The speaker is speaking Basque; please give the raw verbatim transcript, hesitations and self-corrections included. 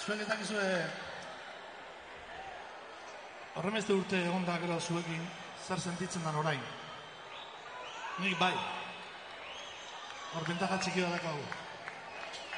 Zuek ez dakizue horremezte urte egon da gero zuekin zer sentitzen dan orain. Nik bai. Hor bentaja txiki da dakagu.